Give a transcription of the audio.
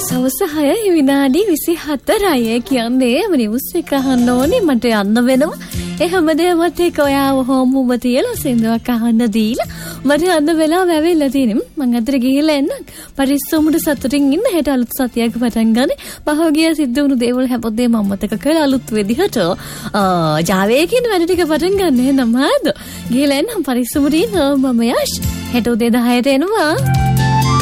සවස 6 විනාඩි 24යි කියන්නේ නිවුස් එක අහන්න ඕනේ මට යන්න වෙනවා. ඒ හැමදේමත් එක්ක ඔයාව හොම්මුම තියලා සින්දුවක් අහන්න දීලා මට යන්න වෙලාව ඇවිල්ලා තියෙනවා. මං අතට ගිහිල්ලා එන්න. පරිස්සමුට සතුටින් ඉන්න. හෙට අලුත් සතියක පටන් ගන්න. පහෝගිය සිද්ධ වුණු දේවල් හැමදේම අමතක කරලා අලුත් විදිහට ජාවේ කියන වැඩ ටික පටන් ගන්න නේද? ගිහිල්ලා එන්න පරිස්සමුට ඉන්න. මම යෂ්. හෙට උදේ 10ට එනවා.